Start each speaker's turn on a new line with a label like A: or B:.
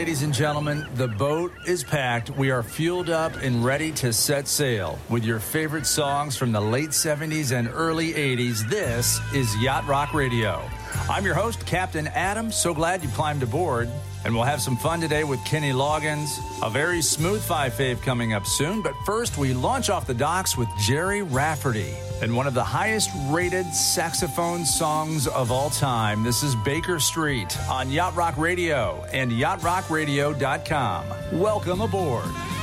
A: ladies and gentlemen, the boat is packed. We are fueled up and ready to set sail with your favorite songs from the late 70s and early 80s. This is Yacht Rock Radio. I'm your host, Captain Adam. So glad you climbed aboard. And we'll have some fun today with Kenny Loggins. A very smooth 5-fave coming up soon. But first, we launch off the docks with Gerry Rafferty and one of the highest-rated saxophone songs of all time. This is Baker Street on Yacht Rock Radio and yachtrockradio.com. Welcome aboard.